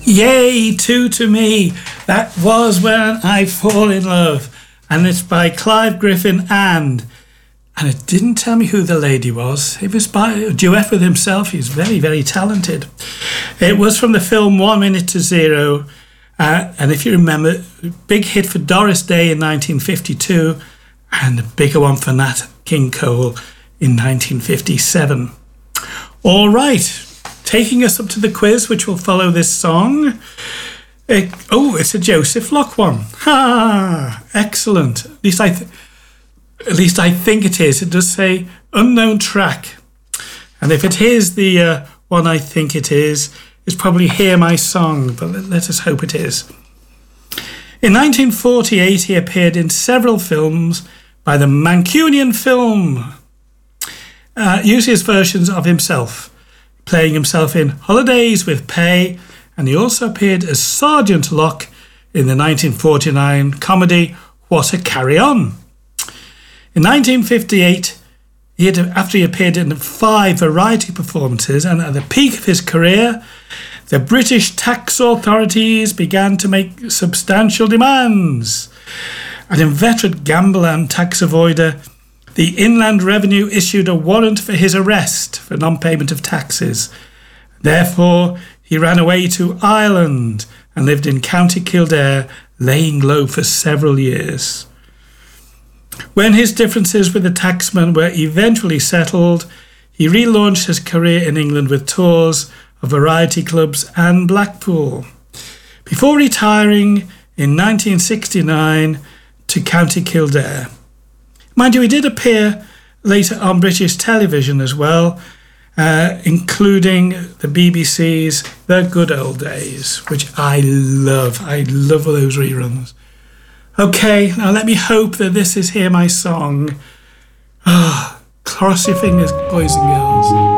Yay, two to me. That was When I Fall in Love. And it's by Clive Griffin and it didn't tell me who the lady was. It was by a duet with himself. He's very, very talented. It was from the film 1 Minute to Zero. And if you remember, big hit for Doris Day in 1952 and a bigger one for Nat King Cole in 1957. All right. Taking us up to the quiz, which will follow this song. It's a Joseph Locke one. Ha! Excellent. At least I think it is. It does say unknown track. And if it is the one I think it is, it's probably Hear My Song, but let us hope it is. In 1948, he appeared in several films by the Mancunian Film, usually as versions of himself, playing himself in Holidays with Pay, and he also appeared as Sergeant Locke in the 1949 comedy What a Carry On. In 1958, after he appeared in 5 variety performances, and at the peak of his career, the British tax authorities began to make substantial demands. An inveterate gambler and tax avoider, the Inland Revenue issued a warrant for his arrest for non-payment of taxes. Therefore, he ran away to Ireland and lived in County Kildare, laying low for several years. When his differences with the taxman were eventually settled, he relaunched his career in England with tours of variety clubs and Blackpool, before retiring in 1969 to County Kildare. Mind you, he did appear later on British television as well, including the BBC's The Good Old Days, which I love. I love those reruns. Okay, now let me hope that this is Hear My Song. Cross your fingers, boys and girls.